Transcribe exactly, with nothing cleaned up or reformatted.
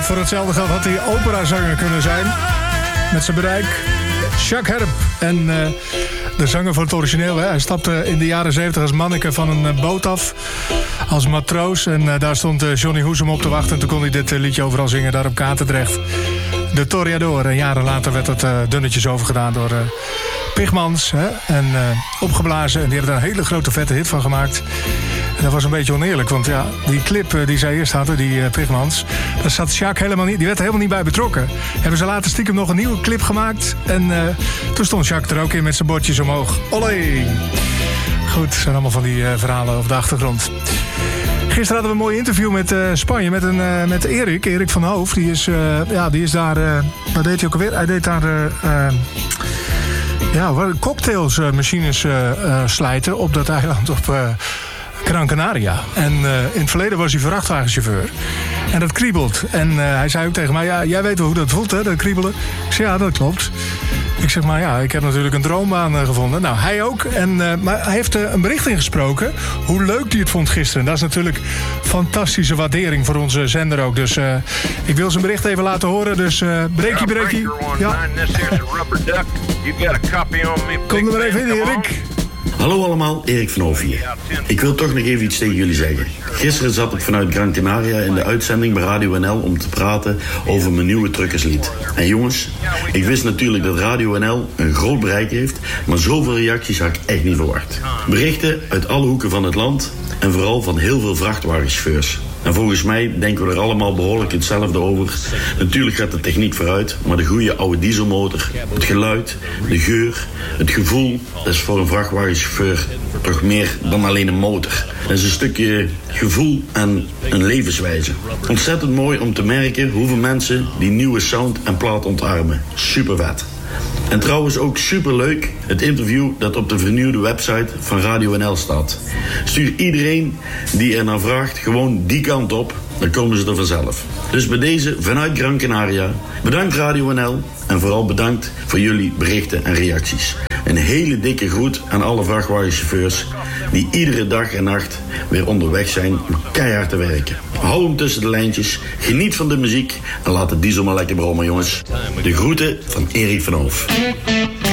had voor hetzelfde geld had hij operazanger kunnen zijn. Met zijn bereik. Jacques Herp. En uh, de zanger van het origineel. Hè. Hij stapte in de jaren zeventig als manneke van een uh, boot af. Als matroos. En uh, daar stond uh, Johnny Hoes hem op te wachten. En toen kon hij dit uh, liedje overal zingen. Daar op Katendrecht. De Toreador. En jaren later werd het uh, dunnetjes overgedaan door uh, Pigmans. Hè. En uh, opgeblazen. En die hebben er een hele grote vette hit van gemaakt. En dat was een beetje oneerlijk. Want ja, die clip uh, die zij eerst hadden, die uh, Pigmans. Daar zat Jacques helemaal niet. Die werd er helemaal niet bij betrokken. Hebben ze later stiekem nog een nieuwe clip gemaakt. En uh, toen stond Jacques er ook in met zijn bordjes omhoog. Olé! Goed, het zijn allemaal van die uh, verhalen op de achtergrond. Gisteren hadden we een mooi interview met uh, Spanje, met, een, uh, met Erik, Erik van Hoof. Die is, uh, ja, die is daar, uh, wat deed hij ook alweer? Hij deed daar, uh, uh, ja, cocktailsmachines uh, uh, slijten op dat eiland op uh, Gran Canaria. En uh, in het verleden was hij vrachtwagenchauffeur. En dat kriebelt. En uh, hij zei ook tegen mij, ja, jij weet wel hoe dat voelt, hè, dat kriebelen. Ik zei, ja, dat klopt. Ik zeg, maar ja, ik heb natuurlijk een droombaan uh, gevonden. Nou, hij ook. En, uh, maar hij heeft uh, een bericht ingesproken. Hoe leuk hij het vond gisteren. Dat is natuurlijk fantastische waardering voor onze zender ook. Dus uh, ik wil zijn bericht even laten horen. Dus uh, breekie, breekie. Ja. Kom er maar even in, Erik. Hallo allemaal, Erik van Hoof hier. Ik wil toch nog even iets tegen jullie zeggen. Gisteren zat ik vanuit Gran Canaria in de uitzending bij Radio N L om te praten over mijn nieuwe truckerslied. En jongens, ik wist natuurlijk dat Radio N L een groot bereik heeft, maar zoveel reacties had ik echt niet verwacht. Berichten uit alle hoeken van het land en vooral van heel veel vrachtwagenchauffeurs. En volgens mij denken we er allemaal behoorlijk hetzelfde over. Natuurlijk gaat de techniek vooruit, maar de goede oude dieselmotor, het geluid, de geur, het gevoel, dat is voor een vrachtwagenchauffeur toch meer dan alleen een motor. Dat is een stukje gevoel en een levenswijze. Ontzettend mooi om te merken hoeveel mensen die nieuwe sound en plaat ontarmen. Super vet. En trouwens ook superleuk het interview dat op de vernieuwde website van Radio N L staat. Stuur iedereen die er naar vraagt gewoon die kant op, dan komen ze er vanzelf. Dus bij deze vanuit Gran Canaria, bedankt Radio N L en vooral bedankt voor jullie berichten en reacties. Een hele dikke groet aan alle vrachtwagenchauffeurs die iedere dag en nacht weer onderweg zijn om keihard te werken. Hou hem tussen de lijntjes, geniet van de muziek en laat de diesel maar lekker brommen, jongens. De groeten van Erik van Hoof.